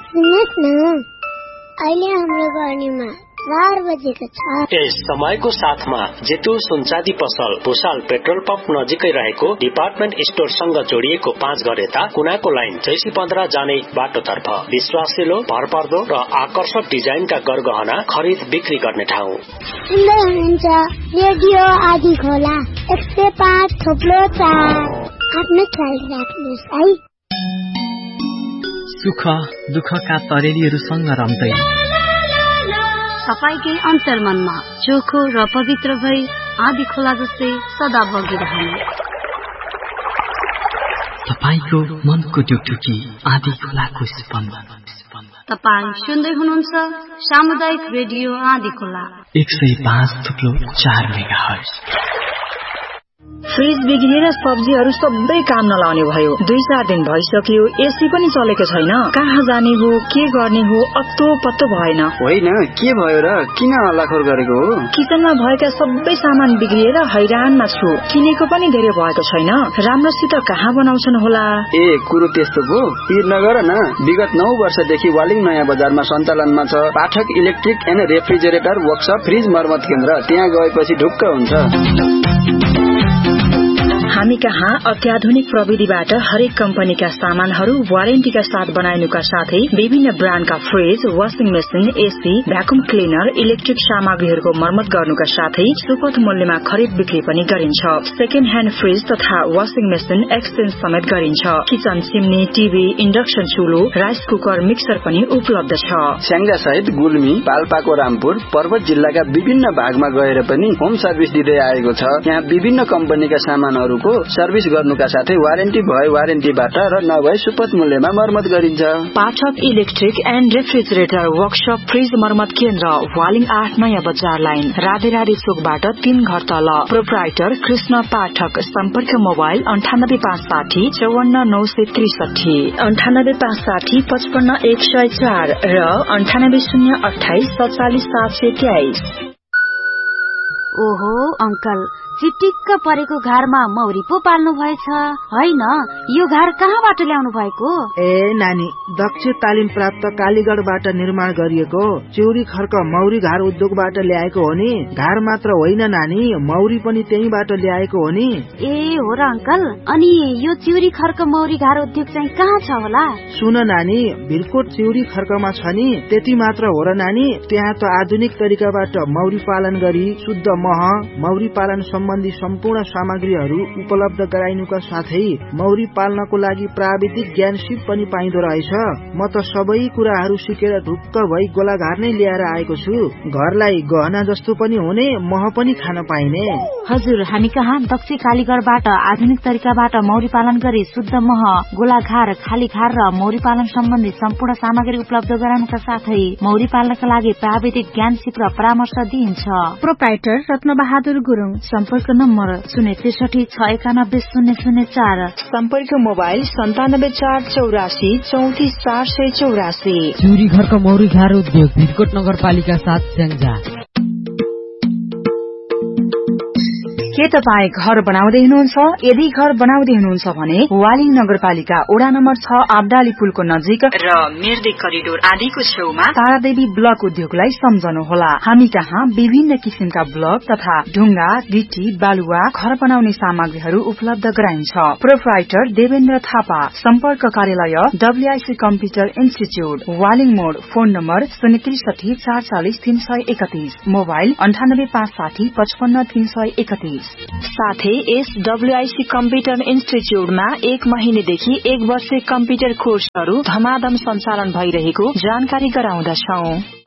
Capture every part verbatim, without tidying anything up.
सुन्नुहोस् न, अहिले हाम्रो गर्नीमा चार बजेको छ। यस समयको साथमा जेतु सुनचाँदी पसल भुसाल पेट्रोल पम्प नजिकै रहेको डिपार्टमेन्ट स्टोरसँग जोडिएको पाँच घर यता कुनाको लाइन जैसी पन्ध्र जाने बाटोतर्फ विश्वासिलो, भरपर्दो र आकर्षक डिजाइनका गरगहना खरिद बिक्री गर्ने ठाउँ। सुन्दै हुनुहुन्छ रेडियो आदि खोला एक सय पाँच थोप्लो चार। आफ्नो ख्याल राख्नुहोस् है। सुख दुःखका तरेलीहरूसँग रम्दै तपाईकै अन्तर्मनमा चोखो र पवित्र भई आदि खोला जस्तै सदा बगिरहने। तपाईको मनको ढुकढुकी आदि खोलाको स्पन्दन। तपाईँ सुन्दै हुनुहुन्छ सामुदायिक रेडियो आदि खोला एक सय पाँच थुप्लो चार मेगाहर्ज। फ्रिज बिग्रिएर सब्जीहरू सबै काम नलाउने भयो। दुई चार दिन भइसक्यो, एसी पनि चलेको छैन। कहाँ जाने हो, के गर्ने हो, अत्तो पत्तो भएन। होइन, के भयो र? किन हल्लाखोर गरेको हो? किचनमा भएका सबै सामान बिग्रिएर हैरानमा छु। किनेको पनि धेरै भएको छैन। राम्रोसित कहाँ बनाउँछन् होला? ए कुरो त्यस्तो पो? पिर नगर न। विगत नौ वर्षदेखि वालिङ नयाँ बजारमा सञ्चालनमा छ पाठक electric and refrigerator workshop fridge मर्मत केन्द्र। त्यहाँ गएपछि ढुक्क हुन्छ। हामी कहाँ अत्याधुनिक प्रविधिबाट हरेक कम्पनीका सामानहरू वारेन्टीका साथ बनाइनुका साथै विभिन्न ब्रान्डका fridge, washing machine, AC, vacuum cleaner, electric सामग्रीहरूको मर्मत गर्नुका साथै सुपथ मूल्यमा खरिद बिक्री पनि गरिन्छ। सेकेन्ड ह्यान्ड फ्रिज तथा वाशिङ मेसिन एक्सचेन्ज समेत गरिन्छ। Kitchen chimney, TV, induction चुलो, rice cooker, mixer पनि उपलब्ध छ। स्याङ्जा सहित गुल्मी, पाल्पाको रामपुर, पर्वत जिल्लाका विभिन्न भागमा गएर पनि होम सर्भिस दिँदै आएको छ। यहाँ विभिन्न कम्पनीका सामानहरूको सर्भिस गर्नुका साथै वारेन्टी भए वारेन्टीबाट र नभए सुपथ मूल्यमा मर्मत गरिन्छ। पाठक electric and refrigerator workshop fridge मर्मत केन्द्र, वालिङ आठ नयाँ बजार लाइन, राधे राधे चोकबाट तीन घर तल। प्रोप्राइटर कृष्ण पाठक। सम्पर्क मोबाइल अन्ठानब्बे पाँच साठी चौवन्न नौ सय त्रिसठी, अन्ठानब्बे पाँच साठी पचपन्न एक सय चार र अन्ठानब्बे शून्य अठाइस सत्तालिस सात सय तेइस। ओहो अंकल, चिटिक्क परेको घरमा मौरी पो पाल्नु भएछ होइन? यो घर कहाँबाट ल्याउनु भएको? ए नानी, दक्ष तालिम प्राप्त कालीगढबाट निर्माण गरिएको चिउरी खर्क मौरी घर उद्योगबाट ल्याएको हो नि। घर मात्र होइन नानी, मौरी पनि त्यहीबाट ल्याएको हो नि। ए हो र अंकल, अनि यो चिउरी खर्क मौरी घर उद्योग चाहिँ कहाँ छ होला? सुन नानी, भिरकोट चिउरी खर्कमा छ नि। त्यति मात्र हो र नानी, त्यहाँ त आधुनिक तरिकाबाट मौरी पालन गरी शुद्ध मह, मौरी पालन सम्बन्धी सम्पूर्ण सामग्रीहरू उपलब्ध गराइनुका साथै मौरी पाल्नको लागि प्राविधिक ज्ञान सिप पनि पाइँदो रहेछ। म त सबै कुराहरू सिकेर ढुक्क भई गोलाघार नै ल्याएर आएको छु। घरलाई गहना जस्तो पनि हुने, मह पनि खान पाइने। हजुर, हामी कहाँ दक्ष कालीगढबाट आधुनिक तरिकाबाट मौरी पालन गरी शुद्ध मह, गोलाघार, खालीघार र मौरी पालन सम्बन्धी सम्पूर्ण सामग्री उपलब्ध गराउनका साथै मौरी पाल्नका लागि प्राविधिक ज्ञान सिप र परामर्श दिइन्छ। प्रोप्राइटर रत्न बहादुर गुरुङ। सम्पर्क नम्बर शून्य त्रिसठी छ एकानब्बे शून्य शून्य चार। सम्पर्क मोबाइल सन्तानब्बे चार चौरासी चौतिस चार सय चौरासी। चिउरी घरको मौरी घर उद्योग, भिरकोट नगरपालिका सात, स्याङ्जा। के तपाईँ घर बनाउँदै हुनुहुन्छ? यदि घर बनाउँदै हुनुहुन्छ भने वालिङ नगरपालिका वडा नम्बर छ आबडाली पुलको नजिक र मिर्दे करिडोर आदिको छेउमा तारादेवी ब्लक उद्योगलाई सम्झनुहोला। हामी कहाँ विभिन्न किसिमका ब्लक तथा ढुङ्गा, गिटी, बालुवा, घर बनाउने सामग्रीहरू उपलब्ध गराइन्छ। प्रोप्राइटर देवेन्द्र थापा। सम्पर्क कार्यालय डब्ल्युआईसी कम्प्युटर इन्स्टिच्युट, वालिङ मोड। फोन नम्बर शून्य त्रिसठी चार चालिस तीन सय एकतीस, मोबाइल अन्ठानब्बे पाँच साठी पचपन्न तीन सय एकतीस। साथै यस डब्ल्युआईसी कम्प्युटर इन्स्टिच्युटमा एक महिनेदेखि एक वर्ष कम्प्युटर कोर्सहरू धमाधम सञ्चालन भइरहेको जानकारी गराउँदछौ।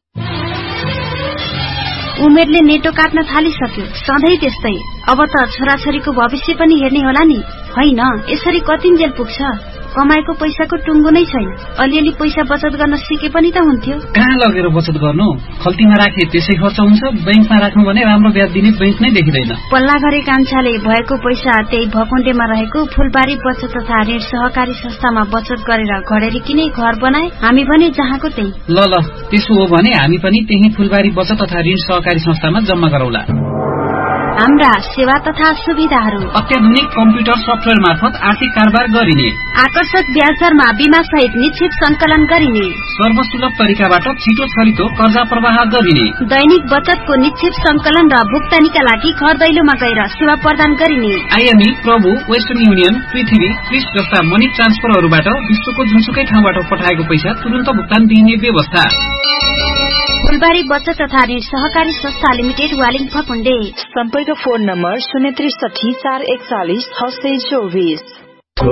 उमेरले नेटो काट्न थालिसक्यो, सधैँ त्यस्तै। अब त छोराछोरीको भविष्य पनि हेर्ने होला नि, होइन? यसरी कतिन्जेल पुग्छ? कमाएको पैसाको टुङ्गो नै छैन। अलिअलि पैसा बचत गर्न सिके पनि त हुन्थ्यो। कहाँ लगेर बचत गर्नु? खल्तीमा राखे त्यसै खर्च हुन्छ, बैंकमा राख्नु भने राम्रो ब्याज दिने बैंक नै देखिँदैन। पल्ला घरे कान्छाले भएको पैसा त्यही भकुण्डेमा रहेको फुलबारी बचत तथा ऋण सहकारी संस्थामा बचत गरेर घडेरी किने घर बनाए। हामी पनि जहाँको त्यही। ल ल, त्यसो हो भने हामी पनि त्यही फुलबारी बचत तथा ऋण सहकारी संस्थामा जम्मा गरौला। हाम्रा सेवा तथा सुविधाहरू अत्याधुनिक कम्प्युटर सफ्टवेयर मार्फत आर्थिक कारोबार गरिने, आकर्षक ब्याज दरमा बीमा सहित निश्चित संकलन गरिने, सर्वसुलभ तरिकाबाट छिटो छरितो कर्जा प्रवाह गरिने, दैनिक बचतको निश्चित संकलन र भुक्तानीका लागि घर दैलोमा गएर सेवा प्रदान गरिने, आइएमई, प्रभु, वेस्टर्न युनियन, पृथ्वी, क्रिस जस्ता मनी ट्रान्सफरहरूबाट विश्वको जुनसुकै ठाउँबाट पठाएको पैसा तुरन्त भुक्तान दिने व्यवस्था। फुलबारी बचत तथा ऋण सहकारी संस्था लिमिटेड, वालिङ फकुण्डे। सम्पर्क फोन नम्बर शून्य त्रिसठी चार एकचालिस छ सय चौबिस।